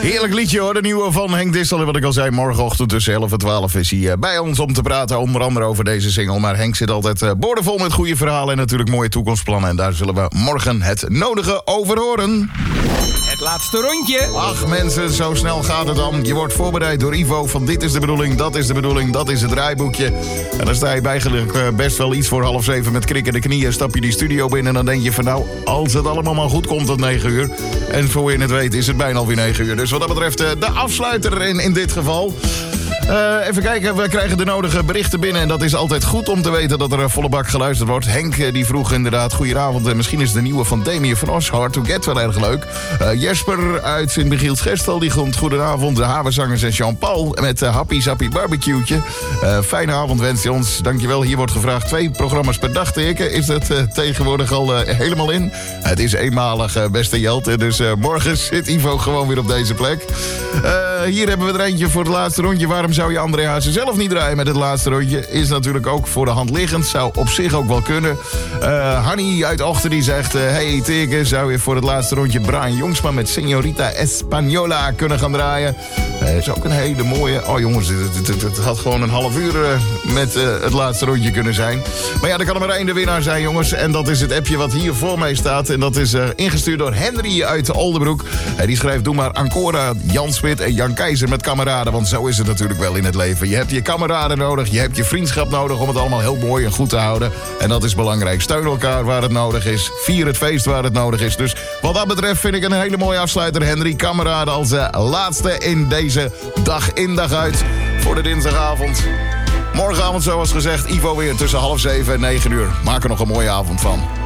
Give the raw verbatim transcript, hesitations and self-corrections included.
Heerlijk liedje hoor, de nieuwe van Henk Dissel. Wat ik al zei, morgenochtend tussen elf en twaalf is hij bij ons om te praten. Onder andere over deze single. Maar Henk zit altijd boordevol met goede verhalen en natuurlijk mooie toekomstplannen. En daar zullen we morgen het nodige over horen. Het laatste rondje. Ach mensen, zo snel gaat het dan. Je wordt voorbereid door Ivo van dit is de bedoeling, dat is de bedoeling, dat is het draaiboekje. En dan sta je eigenlijk best wel iets voor half zeven met krikkende knieën. Stap je die studio binnen en dan denk je van nou, als het allemaal maar goed komt tot negen uur. En voor je het weet is het bijna alweer negen uur. Dus wat dat betreft de afsluiter in, in dit geval. Uh, even kijken, we krijgen de nodige berichten binnen. En dat is altijd goed om te weten dat er volle bak geluisterd wordt. Henk die vroeg inderdaad, goedenavond. En misschien is de nieuwe van Damien van Os, Hard to Get, wel erg leuk. Uh, Jesper uit Sint-Michiels-Gestel, die komt goedenavond. De Havenzangers en Jean-Paul met uh, Happy Zappy Barbecue'tje. Uh, fijne avond wenst je ons. Dankjewel, hier wordt gevraagd twee programma's per dag teken. Is dat uh, tegenwoordig al uh, helemaal in? Het is eenmalig, uh, beste Jelte. Dus uh, morgen zit Ivo gewoon weer op deze plek. Uh, hier hebben we er eentje voor het laatste rondje. Waarom zou je André Hazes zelf niet draaien met het laatste rondje? Is natuurlijk ook voor de hand liggend. Zou op zich ook wel kunnen. Uh, Hanny uit Ochten die zegt... Uh, hey Teke, zou je voor het laatste rondje Brian Jongsma met Señorita Española kunnen gaan draaien? Dat uh, is ook een hele mooie... Oh jongens, het, het, het had gewoon een half uur uh, met uh, het laatste rondje kunnen zijn. Maar ja, er kan er maar één de winnaar zijn, jongens. En dat is het appje wat hier voor mij staat. En dat is uh, ingestuurd door Henry uit Oldenbroek. Uh, die schrijft, doe maar Ancora, Jan Smit en Jan Keizer met kameraden. Want zo is het natuurlijk wel in het leven. Je hebt je kameraden nodig, je hebt je vriendschap nodig om het allemaal heel mooi en goed te houden. En dat is belangrijk. Steun elkaar waar het nodig is. Vier het feest waar het nodig is. Dus wat dat betreft vind ik een hele mooie afsluiter. Henry, kameraden als uh, laatste in deze dag in dag uit voor de dinsdagavond. Morgenavond zoals gezegd, Ivo weer tussen half zeven en negen uur. Maak er nog een mooie avond van.